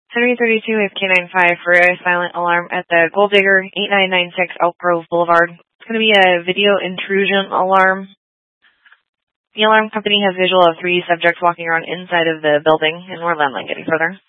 3032 with K95 for a silent alarm at the Gold Digger, 8996 Elk Grove Boulevard. It's going to be a video intrusion alarm. The alarm company has visual of 3 subjects walking around inside of the building, and we're landing getting further.